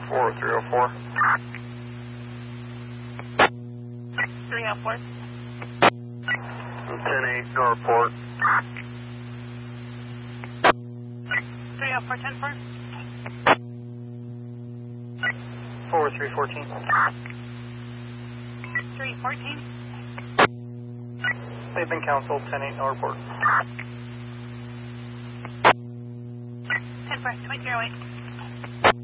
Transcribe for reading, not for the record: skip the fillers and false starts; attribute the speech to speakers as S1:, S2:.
S1: 4304.
S2: 304.
S1: 10-8, no report.
S2: 304, 10-4.
S1: 4314.
S2: 314.
S1: They've been counseled, 10-8, no report.
S2: 10-4, 208.